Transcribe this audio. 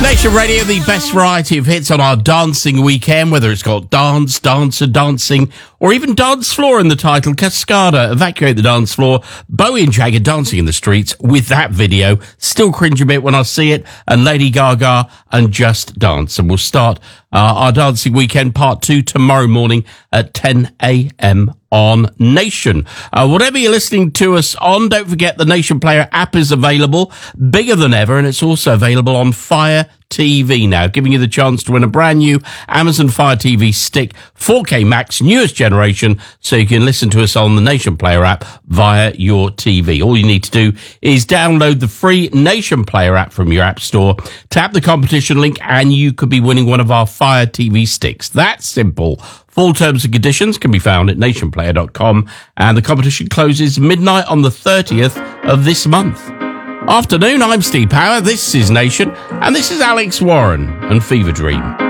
Nation Radio, the best variety of hits on our dancing weekend, whether it's got dance, dancer, dancing, or even dance floor in the title. Cascada, Evacuate the Dance Floor, Bowie and Jagger dancing in the streets with that video. Still cringe a bit when I see it. And Lady Gaga and Just Dance. And we'll start our dancing weekend part 2 tomorrow morning at 10 a.m. on Nation. Whatever you're listening to us on, don't forget the Nation Player app is available, bigger than ever, and it's also available on Fire TV now, giving you the chance to win a brand new Amazon Fire TV Stick 4K Max, newest generation, so you can listen to us on the Nation Player app via your TV. All you need to do is download the free Nation Player app from your app store, tap the competition link, and you could be winning one of our Fire TV sticks. That's simple. Full terms and conditions can be found at nationplayer.com, and the competition closes midnight on the 30th of this month. Afternoon, I'm Steve Power, this is Nation, and this is Alex Warren and Fever Dream.